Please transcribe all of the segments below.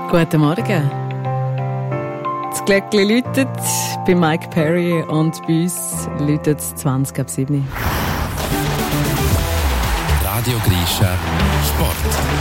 Guten Morgen. Das Glöckchen läutet bei Mike Perry und bei uns läutet es 7:20. Radio Grisha Sport.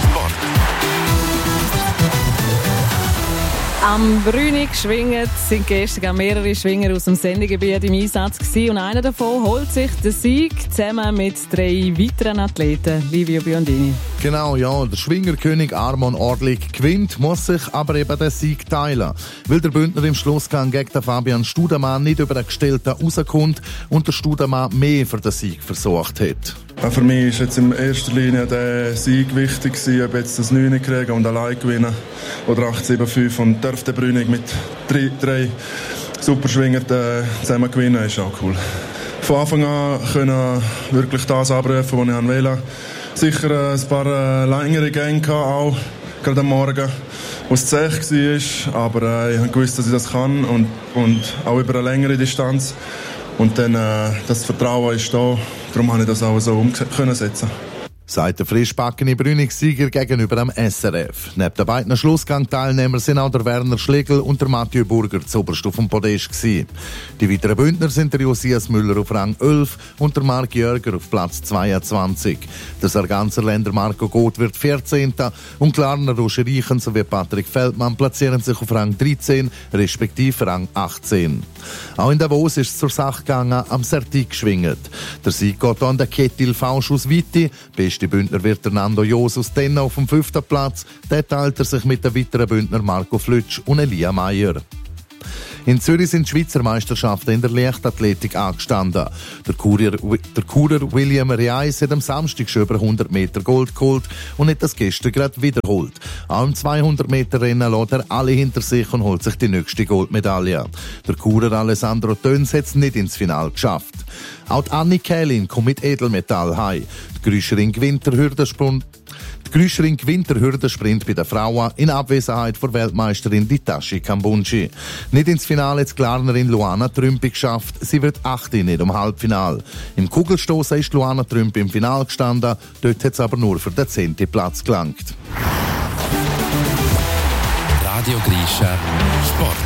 Am Brünig schwingen sind gestern mehrere Schwinger aus dem Sendegebiet im Einsatz gewesen, und einer davon holt sich den Sieg zusammen mit 3 weiteren Athleten. Livio Biondini. Genau, ja. Der Schwingerkönig Armon Orlik gewinnt, muss sich aber eben den Sieg teilen. Weil der Bündner im Schlussgang gegen den Fabian Studemann nicht über den Gestellten rauskommt und der Studemann mehr für den Sieg versucht hat. Für mich ist jetzt in erster Linie der Sieg wichtig gewesen, ob jetzt das 9 kriegen und allein gewinnen oder 8-7-5 und darf der Brünig mit 3 Superschwingern zusammen gewinnen, ist auch cool. Von Anfang an können wirklich das abrufen, was ich wollte. Sicher ein paar längere Gänge auch, gerade am Morgen, wo es zäh war, aber ich wusste, dass ich das kann und auch über eine längere Distanz. Und dann das Vertrauen ist da, darum konnte ich das auch so umsetzen. Sagt der frischbackene Brünig-Sieger gegenüber dem SRF. Neben den beiden Schlussgang-Teilnehmern sind auch der Werner Schlegel und der Mathieu Burger zuoberst auf dem Podest gewesen. Die weiteren Bündner sind der Josias Müller auf Rang 11 und der Marc Jörger auf Platz 22. Der Sarganserländer Marco Goth wird 14. und Klarner Roger Reichen sowie Patrick Feldmann platzieren sich auf Rang 13, respektive Rang 18. Auch in Davos ist es zur Sache gegangen, am Sertig geschwingt. Der Sieg geht an der Ketil Fausch aus Witti. Beste Bündner wird der Nando Jos aus Tenna auf dem 5. Platz. Der teilt er sich mit den weiteren Bündner Marco Flütsch und Elia Meyer. In Zürich sind die Schweizer Meisterschaften in der Leichtathletik angestanden. Der Churer William Reis hat am Samstag schon über 100 Meter Gold geholt und hat das gestern gerade wiederholt. Auch im 200-Meter-Rennen lässt er alle hinter sich und holt sich die nächste Goldmedaille. Der Churer Alessandro Töns hat es nicht ins Finale geschafft. Auch die Anni Kählin kommt mit Edelmetall heim. Die Grüschering gewinnt der Hürdensprint bei den Frauen in Abwesenheit von Weltmeisterin Ditashi Kambunji. Nicht ins Finale hat die Klarnerin Luana Trümpi geschafft. Sie wird 8. nicht im Halbfinale. Im Kugelstoßen ist Luana Trümpi im Finale gestanden. Dort hat es aber nur für den 10. Platz gelangt. Radio Grisha Sport.